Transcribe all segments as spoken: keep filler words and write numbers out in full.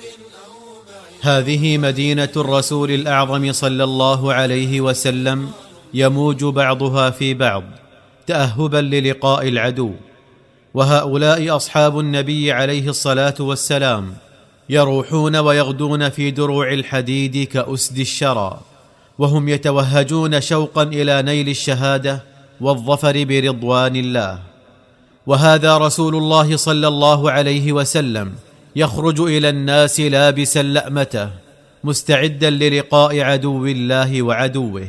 هذه مدينة الرسول الأعظم صلى الله عليه وسلم، يموج بعضها في بعض تأهبا للقاء العدو. وهؤلاء أصحاب النبي عليه الصلاة والسلام يروحون ويغدون في دروع الحديد كأسد الشرى، وهم يتوهجون شوقا إلى نيل الشهادة والظفر برضوان الله. وهذا رسول الله صلى الله عليه وسلم يخرج إلى الناس لابسا لأمته، مستعدا للقاء عدو الله وعدوه.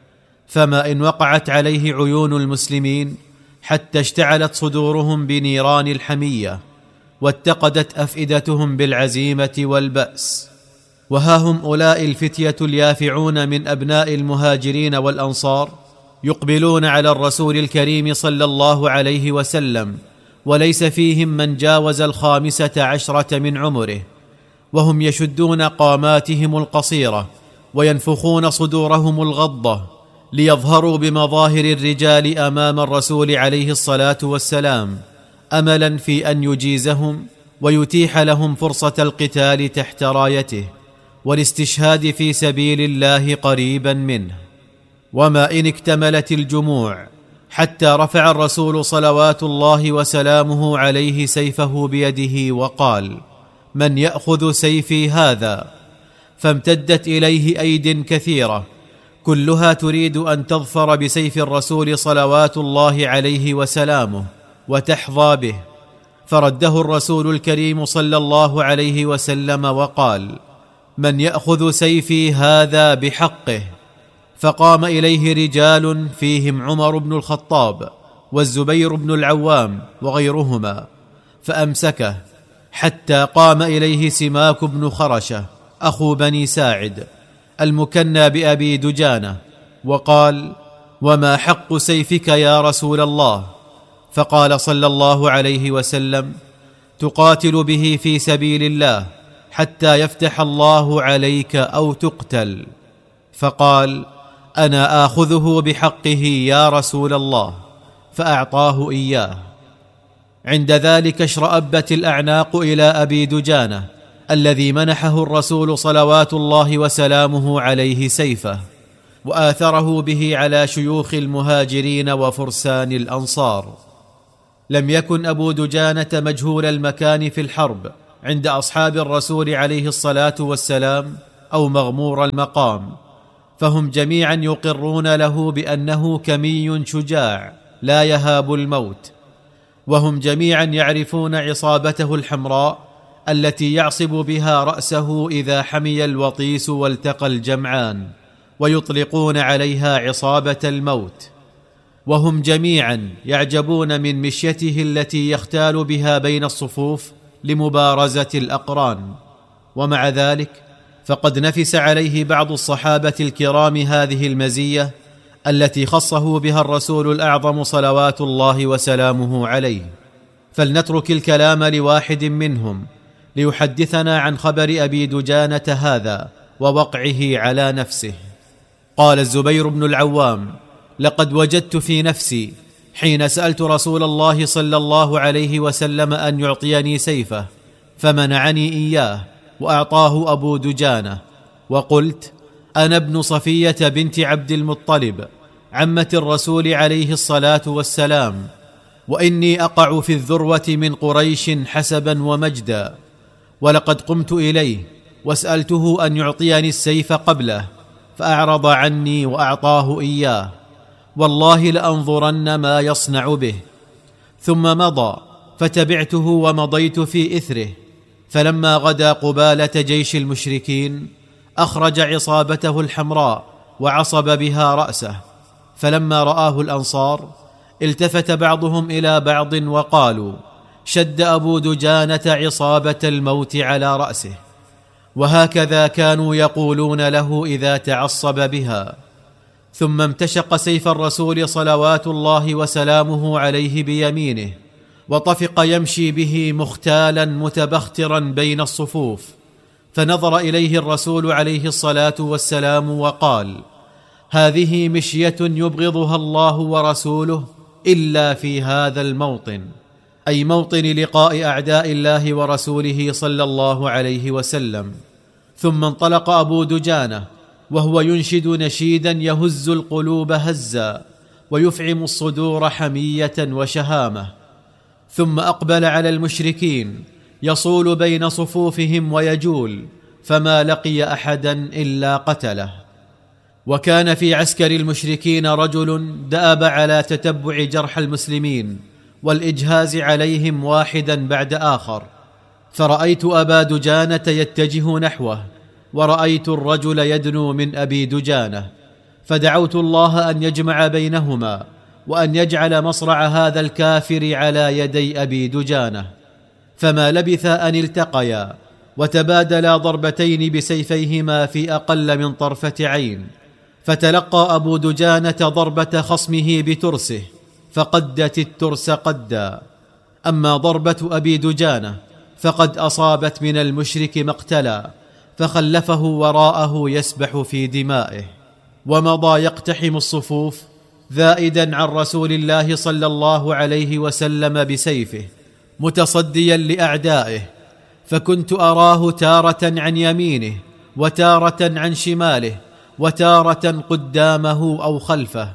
فما إن وقعت عليه عيون المسلمين حتى اشتعلت صدورهم بنيران الحمية، واتقدت أفئدتهم بالعزيمة والبأس. وها هم أولئك الفتية اليافعون من أبناء المهاجرين والأنصار يقبلون على الرسول الكريم صلى الله عليه وسلم، وليس فيهم من جاوز الخامسة عشرة من عمره، وهم يشدون قاماتهم القصيرة وينفخون صدورهم الغضة ليظهروا بمظاهر الرجال أمام الرسول عليه الصلاة والسلام، أملا في أن يجيزهم ويتيح لهم فرصة القتال تحت رايته والاستشهاد في سبيل الله قريبا منه. وما إن اكتملت الجموع حتى رفع الرسول صلوات الله وسلامه عليه سيفه بيده وقال: من يأخذ سيفي هذا؟ فامتدت إليه أيد كثيرة كلها تريد أن تظفر بسيف الرسول صلوات الله عليه وسلامه وتحظى به، فرده الرسول الكريم صلى الله عليه وسلم وقال: من يأخذ سيفي هذا بحقه؟ فقام إليه رجال فيهم عمر بن الخطاب والزبير بن العوام وغيرهما، فأمسكه حتى قام إليه سماك بن خرشة أخو بني ساعد المكنى بأبي دجانة، وقال: وما حق سيفك يا رسول الله؟ فقال صلى الله عليه وسلم: تقاتل به في سبيل الله حتى يفتح الله عليك أو تقتل. فقال: أنا آخذه بحقه يا رسول الله، فأعطاه إياه. عند ذلك اشرأبت الأعناق إلى أبي دجانة الذي منحه الرسول صلوات الله وسلامه عليه سيفه، وآثره به على شيوخ المهاجرين وفرسان الأنصار. لم يكن أبو دجانة مجهول المكان في الحرب عند أصحاب الرسول عليه الصلاة والسلام أو مغمور المقام، فهم جميعا يقرون له بأنه كمي شجاع لا يهاب الموت، وهم جميعا يعرفون عصابته الحمراء التي يعصب بها رأسه إذا حمي الوطيس والتقى الجمعان، ويطلقون عليها عصابة الموت. وهم جميعا يعجبون من مشيته التي يختال بها بين الصفوف لمبارزة الأقران. ومع ذلك فقد نفس عليه بعض الصحابة الكرام هذه المزية التي خصه بها الرسول الأعظم صلوات الله وسلامه عليه. فلنترك الكلام لواحد منهم ليحدثنا عن خبر أبي دجانة هذا ووقعه على نفسه. قال الزبير بن العوام: لقد وجدت في نفسي حين سألت رسول الله صلى الله عليه وسلم أن يعطيني سيفه فمنعني إياه وأعطاه أبو دجانة، وقلت: أنا ابن صفية بنت عبد المطلب عمة الرسول عليه الصلاة والسلام، وإني أقع في الذروة من قريش حسبا ومجدا، ولقد قمت إليه وسألته أن يعطيني السيف قبله فأعرض عني وأعطاه إياه، والله لأنظرن ما يصنع به. ثم مضى فتبعته ومضيت في إثره، فلما غدا قبالة جيش المشركين أخرج عصابته الحمراء وعصب بها رأسه، فلما رآه الأنصار التفت بعضهم إلى بعض وقالوا: شد أبو دجانة عصابة الموت على رأسه. وهكذا كانوا يقولون له إذا تعصب بها. ثم امتشق سيف الرسول صلوات الله وسلامه عليه بيمينه، وطفق يمشي به مختالا متبخترا بين الصفوف، فنظر إليه الرسول عليه الصلاة والسلام وقال: هذه مشية يبغضها الله ورسوله إلا في هذا الموطن، أي موطن لقاء أعداء الله ورسوله صلى الله عليه وسلم. ثم انطلق أبو دجانة وهو ينشد نشيدا يهز القلوب هزا ويفعم الصدور حمية وشهامة، ثم أقبل على المشركين يصول بين صفوفهم ويجول، فما لقي أحدا إلا قتله. وكان في عسكر المشركين رجل دأب على تتبع جرحى المسلمين والإجهاز عليهم واحدا بعد آخر، فرأيت أبا دجانة يتجه نحوه، ورأيت الرجل يدنو من أبي دجانة، فدعوت الله أن يجمع بينهما وأن يجعل مصرع هذا الكافر على يدي أبي دجانة. فما لبث أن التقيا وتبادلا ضربتين بسيفيهما في أقل من طرفة عين، فتلقى أبو دجانة ضربة خصمه بترسه فقدت الترس قدا، أما ضربة أبي دجانة فقد أصابت من المشرك مقتلا، فخلفه وراءه يسبح في دمائه، ومضى يقتحم الصفوف ذائدا عن رسول الله صلى الله عليه وسلم بسيفه متصديا لأعدائه، فكنت أراه تارة عن يمينه وتارة عن شماله وتارة قدامه أو خلفه.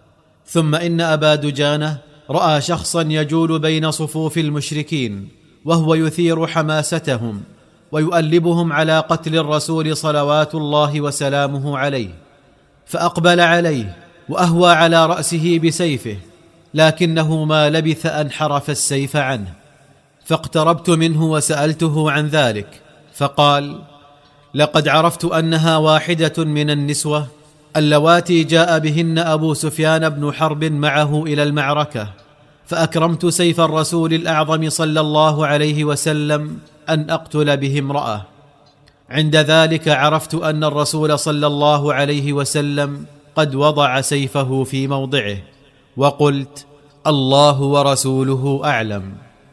ثم إن أبا دجانة رأى شخصا يجول بين صفوف المشركين وهو يثير حماستهم ويؤلبهم على قتل الرسول صلوات الله وسلامه عليه، فأقبل عليه وأهوى على رأسه بسيفه، لكنه ما لبث أن حرف السيف عنه، فاقتربت منه وسألته عن ذلك، فقال: لقد عرفت أنها واحدة من النسوة اللواتي جاء بهن أبو سفيان بن حرب معه إلى المعركة، فأكرمت سيف الرسول الأعظم صلى الله عليه وسلم أن أقتل به امرأة. عند ذلك عرفت أن الرسول صلى الله عليه وسلم قد وضع سيفه في موضعه، وقلت: الله ورسوله أعلم.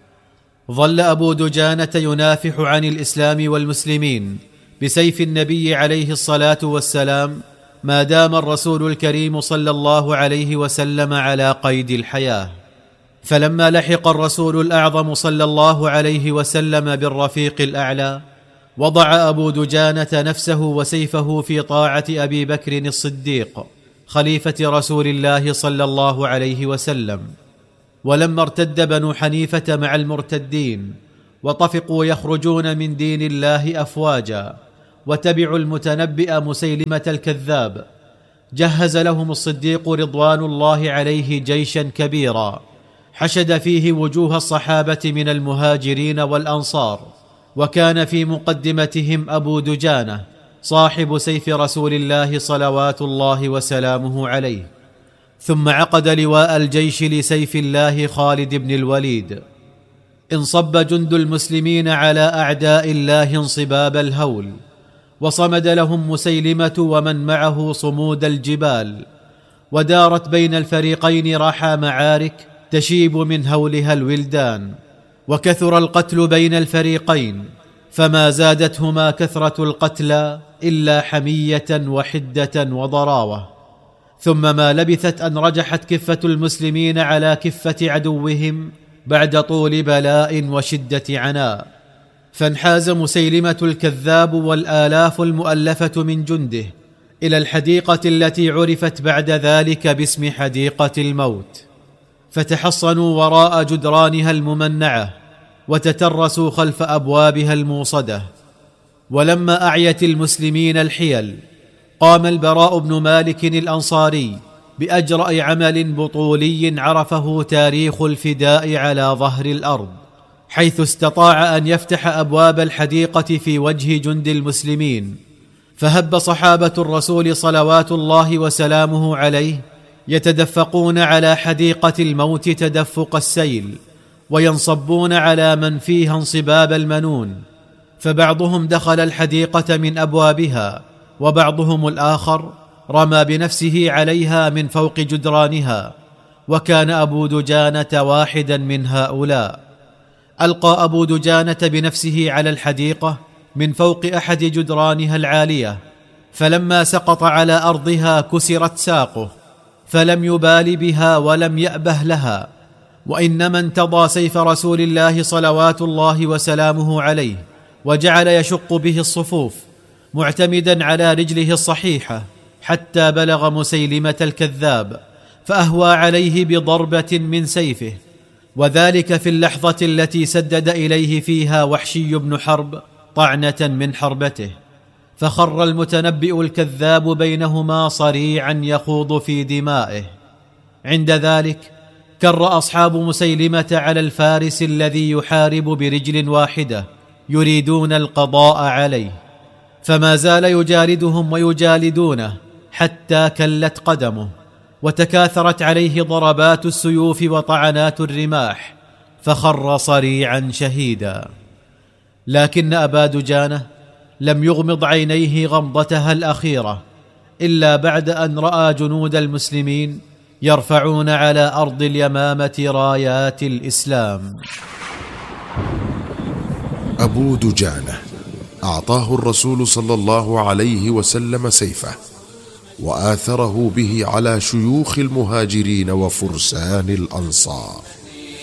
ظل أبو دجانة ينافح عن الإسلام والمسلمين بسيف النبي عليه الصلاة والسلام ما دام الرسول الكريم صلى الله عليه وسلم على قيد الحياة. فلما لحق الرسول الأعظم صلى الله عليه وسلم بالرفيق الأعلى، وضع أبو دجانة نفسه وسيفه في طاعة أبي بكر الصديق خليفة رسول الله صلى الله عليه وسلم. ولما ارتد بنو حنيفة مع المرتدين وطفقوا يخرجون من دين الله أفواجا وتبعوا المتنبئ مسيلمة الكذاب، جهز لهم الصديق رضوان الله عليه جيشا كبيرا حشد فيه وجوه الصحابة من المهاجرين والأنصار، وكان في مقدمتهم أبو دجانة صاحب سيف رسول الله صلوات الله وسلامه عليه. ثم عقد لواء الجيش لسيف الله خالد بن الوليد. انصب جند المسلمين على أعداء الله انصباب الهول، وصمد لهم مسيلمة ومن معه صمود الجبال، ودارت بين الفريقين رحى معارك تشيب من هولها الولدان، وكثر القتل بين الفريقين، فما زادتهما كثرة القتلى إلا حمية وحدة وضراوة. ثم ما لبثت أن رجحت كفة المسلمين على كفة عدوهم بعد طول بلاء وشدة عناء، فانحاز مسيلمة الكذاب والآلاف المؤلفة من جنده إلى الحديقة التي عرفت بعد ذلك باسم حديقة الموت، فتحصنوا وراء جدرانها الممنعة وتترسوا خلف أبوابها الموصدة. ولما أعيت المسلمين الحيل، قام البراء بن مالك الأنصاري بأجرأ عمل بطولي عرفه تاريخ الفداء على ظهر الأرض، حيث استطاع أن يفتح أبواب الحديقة في وجه جند المسلمين، فهب صحابة الرسول صلوات الله وسلامه عليه يتدفقون على حديقة الموت تدفق السيل، وينصبون على من فيها انصباب المنون، فبعضهم دخل الحديقة من أبوابها، وبعضهم الآخر رمى بنفسه عليها من فوق جدرانها، وكان أبو دجانة واحدا من هؤلاء. ألقى أبو دجانة بنفسه على الحديقة من فوق أحد جدرانها العالية، فلما سقط على أرضها كسرت ساقه، فلم يبال بها ولم يأبه لها، وإنما انتضى سيف رسول الله صلوات الله وسلامه عليه وجعل يشق به الصفوف معتمدا على رجله الصحيحة حتى بلغ مسيلمة الكذاب فأهوى عليه بضربة من سيفه، وذلك في اللحظة التي سدد إليه فيها وحشي بن حرب طعنة من حربته، فخر المتنبئ الكذاب بينهما صريعا يخوض في دمائه. عند ذلك كر أصحاب مسيلمة على الفارس الذي يحارب برجل واحدة يريدون القضاء عليه، فما زال يجالدهم ويجالدونه حتى كلت قدمه وتكاثرت عليه ضربات السيوف وطعنات الرماح فخر صريعا شهيدا. لكن أبا دجانة لم يغمض عينيه غمضتها الأخيرة إلا بعد أن رأى جنود المسلمين يرفعون على أرض اليمامة رايات الإسلام. أبو دجانة أعطاه الرسول صلى الله عليه وسلم سيفه وآثره به على شيوخ المهاجرين وفرسان الأنصار.